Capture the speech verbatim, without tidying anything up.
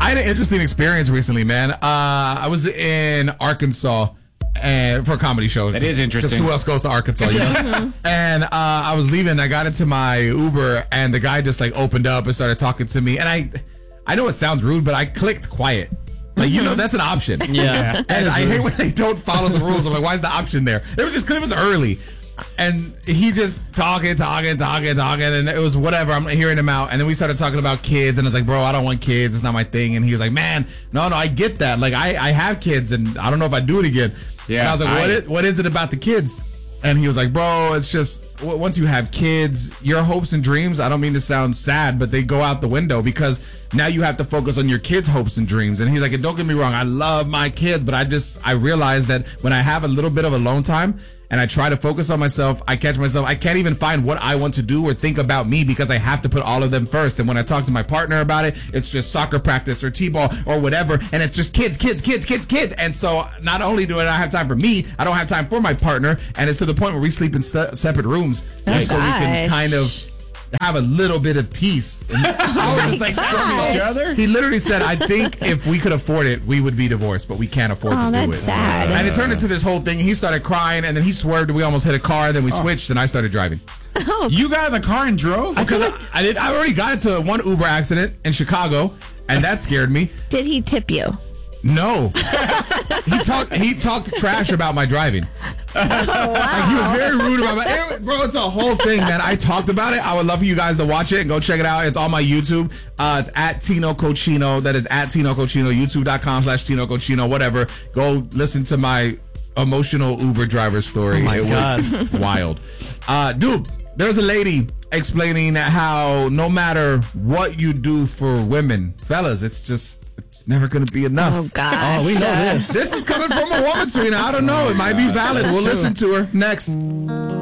I had an interesting experience recently, man. Uh, I was in Arkansas and for a comedy show. That is interesting. Because who else goes to Arkansas? You know? And uh, I was leaving. I got into my Uber, and the guy just like opened up and started talking to me. And I, I know it sounds rude, but I clicked quiet. Like, you know, that's an option. Yeah. And I hate when they don't follow the rules. I'm like, why is the option there? It was just because it was early. And he just talking, talking, talking, talking, and it was whatever. I'm hearing him out. And then we started talking about kids, and it's like, bro, I don't want kids. It's not my thing. And he was like, man, no, no, I get that. Like, I, I have kids, and I don't know if I do it again. Yeah. And I was like, what, I, it, what is it about the kids? And he was like, bro, it's just, once you have kids, your hopes and dreams, I don't mean to sound sad, but they go out the window because now you have to focus on your kids' hopes and dreams. And he's like, and don't get me wrong, I love my kids, but I just, I realize that when I have a little bit of alone time, and I try to focus on myself, I catch myself, I can't even find what I want to do or think about me because I have to put all of them first. And when I talk to my partner about it, it's just soccer practice or t-ball or whatever. And it's just kids, kids, kids, kids, kids. And so not only do I not have time for me, I don't have time for my partner. And it's to the point where we sleep in se- separate rooms. Oh, and so we gosh. can kind of have a little bit of peace. And I was just like, gosh. each other. He literally said, I think if we could afford it, we would be divorced, but we can't afford Oh, to do it. that's sad. And it turned into this whole thing. He started crying, and then he swerved. We almost hit a car. Then we switched, and I started driving. You got in the car and drove? Because I, I did. I already got into one Uber accident in Chicago, and that scared me. Did he tip you? No, he talked. He talked trash about my driving. Oh, wow. Like, he was very rude about my. It, bro, it's a whole thing, man. I talked about it. I would love for you guys to watch it and go check it out. It's on my YouTube. Uh, it's at Tino Cochino. That is at Tino Cochino. YouTube.com slash Tino Cochino. Whatever. Go listen to my emotional Uber driver story. Oh my it God. was wild. Uh, dude, there's a lady explaining how no matter what you do for women, fellas, it's just it's never going to be enough. Oh, gosh. Oh, we know this. This is coming from a woman, Serena. I don't know. It might be valid. We'll listen to her next.